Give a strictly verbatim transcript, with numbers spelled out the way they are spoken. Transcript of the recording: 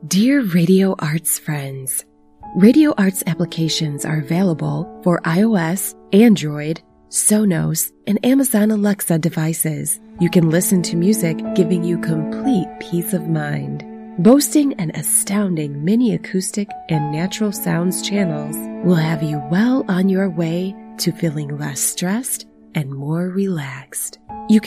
Dear Radio Arts friends, Radio Arts applications are available for iOS, Android, Sonos, and Amazon Alexa devices. You can listen to music giving you complete peace of mind. Boasting an astounding mini acoustic and natural sounds channels will have you well on your way to feeling less stressed and more relaxed.